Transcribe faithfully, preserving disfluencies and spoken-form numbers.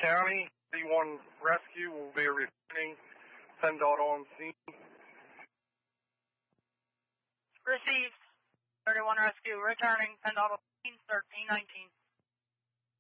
County, D one Rescue will be returning PennDOT on scene. Received. thirty-one Rescue returning PennDOT on scene, thirteen nineteen.